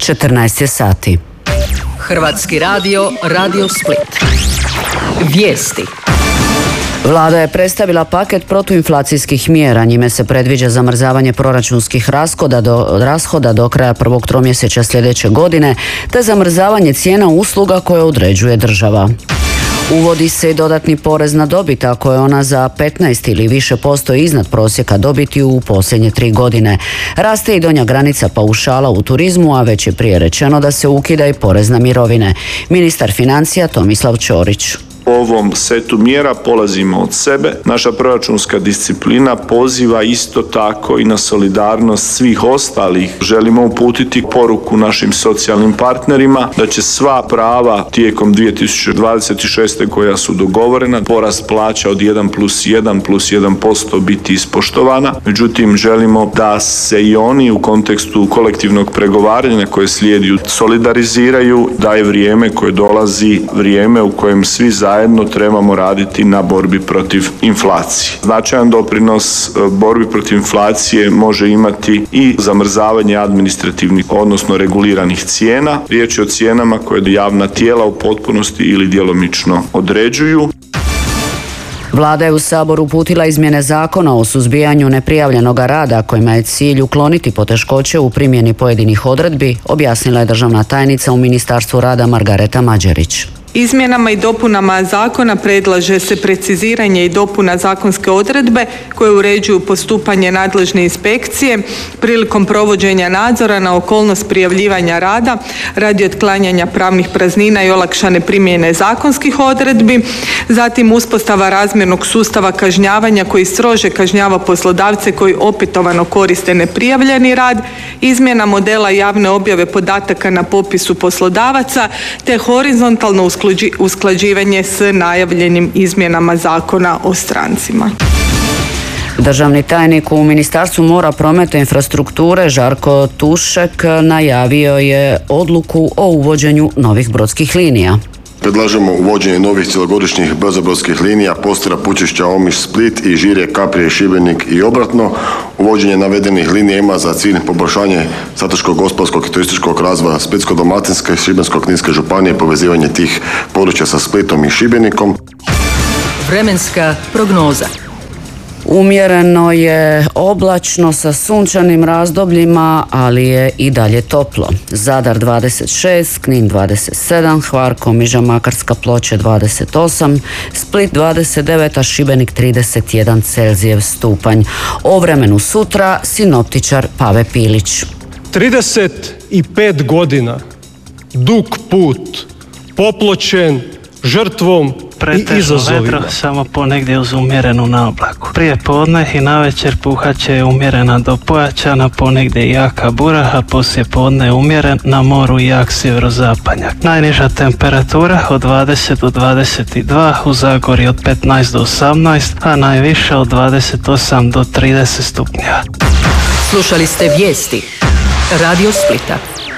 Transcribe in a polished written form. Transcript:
14 je sati. Hrvatski radio, Radio Split. Vijesti. Vlada je predstavila paket protuinflacijskih mjera, njime se predviđa zamrzavanje proračunskih rashoda do kraja prvog tromjesečja sljedeće godine, te zamrzavanje cijena usluga koje određuje država. Uvodi se i dodatni porez na dobit ako je ona za 15 ili više posto iznad prosjeka dobiti u posljednje 3 godine. Raste i donja granica paušala u turizmu, a već je prije rečeno da se ukida i porez na mirovine. Ministar financija Tomislav Ćorić. U ovom setu mjera polazimo od sebe. Naša proračunska disciplina poziva isto tako i na solidarnost svih ostalih. Želimo uputiti poruku našim socijalnim partnerima da će sva prava tijekom 2026. koja su dogovorena, porast plaća od 1+1% biti ispoštovana. Međutim, želimo da se i oni u kontekstu kolektivnog pregovaranja koje slijedi solidariziraju, da je vrijeme koje dolazi vrijeme u kojem svi zajedno trebamo raditi na borbi protiv inflacije. Značajan doprinos borbi protiv inflacije može imati i zamrzavanje administrativnih, odnosno reguliranih cijena. Riječ je o cijenama koje javna tijela u potpunosti ili djelomično određuju. Vlada je u Sabor uputila izmjene zakona o suzbijanju neprijavljenog rada kojima je cilj ukloniti poteškoće u primjeni pojedinih odredbi, objasnila je državna tajnica u Ministarstvu rada Margareta Mađerić. Izmjenama i dopunama zakona predlaže se preciziranje i dopuna zakonske odredbe koje uređuju postupanje nadležne inspekcije prilikom provođenja nadzora na okolnost prijavljivanja rada radi otklanjanja pravnih praznina i olakšane primjene zakonskih odredbi, zatim uspostava razmjernog sustava kažnjavanja koji strože kažnjava poslodavce koji opetovano koriste neprijavljeni rad, izmjena modela javne objave podataka na popisu poslodavaca te horizontalno usklađivanje s najavljenim izmjenama Zakona o strancima. Državni tajnik u Ministarstvu mora, prometa i infrastrukture Žarko Tušek najavio je odluku o uvođenju novih brodskih linija. Predlažemo uvođenje novih cjelogodišnjih brzobrodskih linija Postira, Pučišća, Omiš, Split i Žirje, Kaprije, Šibenik i obratno. Uvođenje navedenih linija ima za cilj poboljšanje strateškog, gospodarskog i turističkog razvoja Splitsko-dalmatinske i Šibensko-kninske županije, povezivanje tih područja sa Splitom i Šibenikom. Vremenska prognoza. Umjereno je oblačno sa sunčanim razdobljima, ali je i dalje toplo. Zadar 26, Knin 27, Hvar, Komiža, Makarska, Ploče 28, Split 29, a Šibenik 31 Celzijev stupanj. O vremenu sutra sinoptičar Pave Pilić. 35 godina, dug put, popločen žrtvom i izazovima. Vetro, samo ponegdje uz umjerenu naoblaku. Prije podne i navečer puhat će umjerena do pojačana, ponegdje jaka bura, a poslije podne umjeren, na moru jak sjeverozapadnjak. Najniža temperatura od 20 do 22, u Zagorju od 15 do 18, a najviša od 28 do 30 stupnjeva. Slušali ste vijesti Radio Splita.